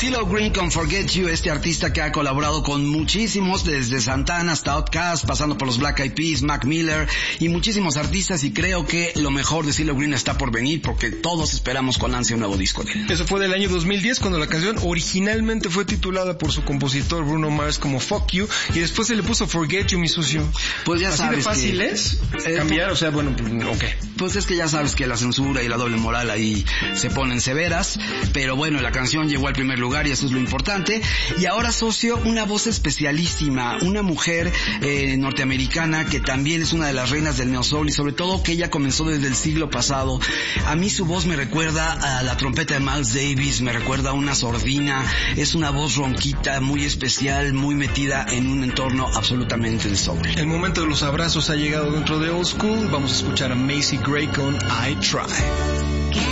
CeeLo Green con Forget You, este artista que ha colaborado con muchísimos, desde Santana hasta Outkast, pasando por los Black Eyed Peas, Mac Miller y muchísimos artistas, y creo que lo mejor de CeeLo Green está por venir, porque todos esperamos con ansia un nuevo disco de él. Eso fue del año 2010, cuando la canción originalmente fue titulada por su compositor Bruno Mars como Fuck You, y después se le puso Forget You, mi socio. Pues ya ¿Así sabes de fácil que es cambiar? O sea, bueno, ok. Pues es que ya sabes que la censura y la doble moral ahí se ponen severas, pero bueno, la canción llegó al primer lugar y eso es lo importante. Y ahora, socio, una voz especialísima, una mujer norteamericana que también es una de las reinas del neo soul, y sobre todo que ella comenzó desde el siglo pasado. A mí su voz me recuerda a la trompeta de Miles Davis, me recuerda a una sordina, es una voz ronquita, muy especial, muy metida en un entorno absolutamente de soul. El momento de los abrazos ha llegado dentro de Old School. Vamos a escuchar a Macy Gray con I Try.